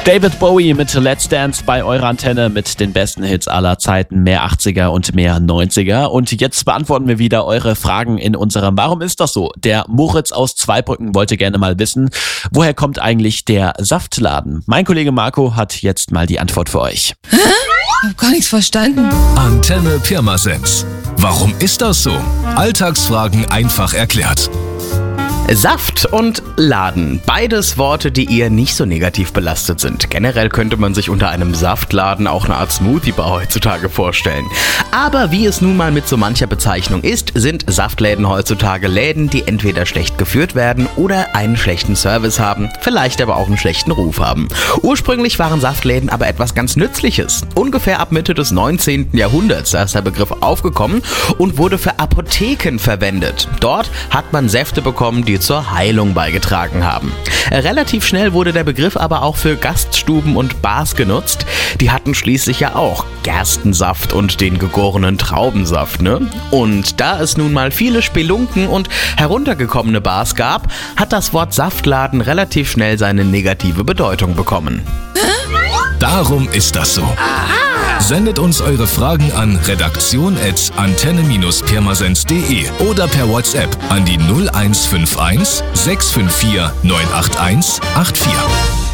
David Bowie mit Let's Dance bei eurer Antenne mit den besten Hits aller Zeiten, mehr 80er und mehr 90er. Und jetzt beantworten wir wieder eure Fragen in unserem Warum ist das so? Der Moritz aus Zweibrücken wollte gerne mal wissen, woher kommt eigentlich der Saftladen? Mein Kollege Marco hat jetzt mal die Antwort für euch. Hä? Ich hab gar nichts verstanden. Antenne Pirmasens. Warum ist das so? Alltagsfragen einfach erklärt. Saft und Laden, beides Worte, die eher nicht so negativ belastet sind. Generell könnte man sich unter einem Saftladen auch eine Art Smoothie-Bar heutzutage vorstellen. Aber wie es nun mal mit so mancher Bezeichnung ist, sind Saftläden heutzutage Läden, die entweder schlecht geführt werden oder einen schlechten Service haben, vielleicht aber auch einen schlechten Ruf haben. Ursprünglich waren Saftläden aber etwas ganz Nützliches. Ungefähr ab Mitte des 19. Jahrhunderts ist der Begriff aufgekommen und wurde für Apotheken verwendet. Dort hat man Säfte bekommen, die zur Heilung beigetragen haben. Relativ schnell wurde der Begriff aber auch für Gaststuben und Bars genutzt. Die hatten schließlich ja auch Gerstensaft und den gegorenen Traubensaft, ne? Und da es nun mal viele Spelunken und heruntergekommene Bars gab, hat das Wort Saftladen relativ schnell seine negative Bedeutung bekommen. Darum ist das so. Sendet uns eure Fragen an redaktion@antenne-pirmasens.de oder per WhatsApp an die 0151 654 981 84.